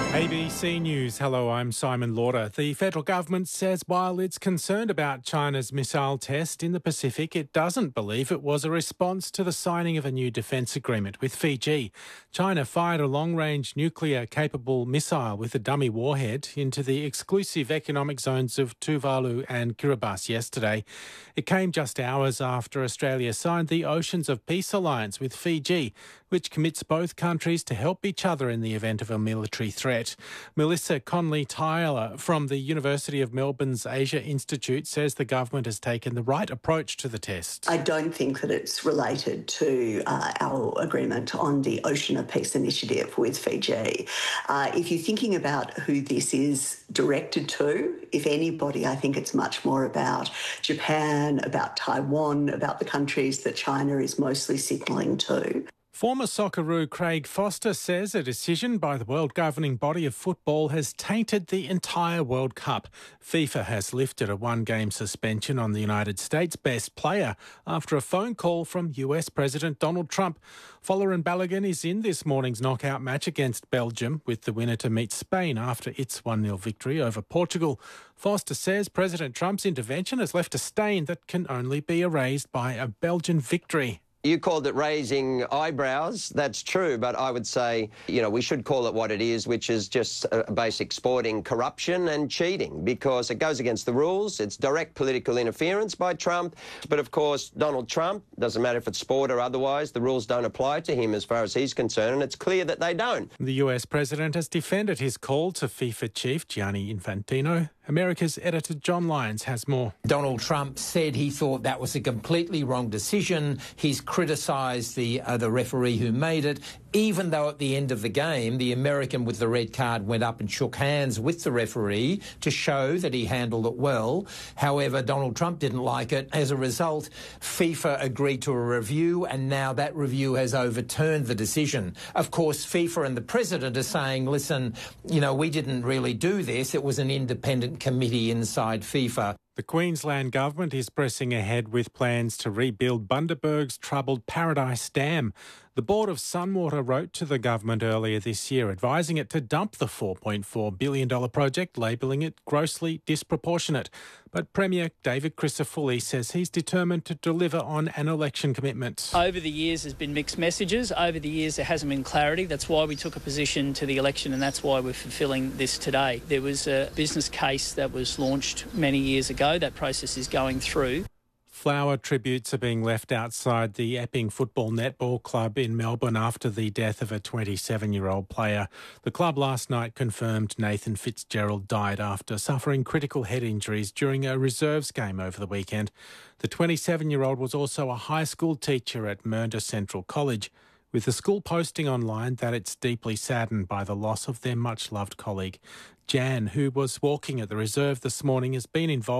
ABC News. Hello, I'm Simon Lauder. The federal government says while it's concerned about China's missile test in the Pacific, it doesn't believe it was a response to the signing of a new defence agreement with Fiji. China fired a long-range nuclear-capable missile with a dummy warhead into the exclusive economic zones of Tuvalu and Kiribati yesterday. It came just hours after Australia signed the Oceans of Peace alliance with Fiji, which commits both countries to help each other in the event of a military threat. Melissa Conley-Tyler from the University of Melbourne's Asia Institute says the government has taken the right approach to the test. I don't think that it's related to our agreement on the Ocean of Peace initiative with Fiji. If you're thinking about who this is directed to, if anybody, I think it's much more about Japan, about Taiwan, about the countries that China is mostly signalling to. Former Socceroo Craig Foster says a decision by the world governing body of football has tainted the entire World Cup. FIFA has lifted a one-game suspension on the United States' best player after a phone call from US President Donald Trump. Folarin Balogun is in this morning's knockout match against Belgium, with the winner to meet Spain after its 1-0 victory over Portugal. Foster says President Trump's intervention has left a stain that can only be erased by a Belgian victory. You called it raising eyebrows. That's true, but I would say, we should call it what it is, which is just basic sporting corruption and cheating, because it goes against the rules. It's direct political interference by Trump. But, of course, Donald Trump, doesn't matter if it's sport or otherwise, the rules don't apply to him as far as he's concerned, and it's clear that they don't. The US president has defended his call to FIFA chief Gianni Infantino. America's editor John Lyons has more. Donald Trump said he thought that was a completely wrong decision. He's criticised the referee who made it, even though at the end of the game, the American with the red card went up and shook hands with the referee to show that he handled it well. However, Donald Trump didn't like it. As a result, FIFA agreed to a review, and now that review has overturned the decision. Of course, FIFA and the president are saying, listen, we didn't really do this. It was an independent committee inside FIFA. The Queensland government is pressing ahead with plans to rebuild Bundaberg's troubled Paradise Dam. The Board of Sunwater wrote to the government earlier this year advising it to dump the $4.4 billion project, labelling it grossly disproportionate. But Premier David Crisafulli says he's determined to deliver on an election commitment. Over the years there's been mixed messages. Over the years there hasn't been clarity. That's why we took a position to the election, and that's why we're fulfilling this today. There was a business case that was launched many years ago. That process is going through. Flower tributes are being left outside the Epping Football Netball Club in Melbourne after the death of a 27-year-old player. The club last night confirmed Nathan Fitzgerald died after suffering critical head injuries during a reserves game over the weekend. The 27-year-old was also a high school teacher at Mernda Central College, with the school posting online that it's deeply saddened by the loss of their much-loved colleague. Jan, who was walking at the reserve this morning, has been involved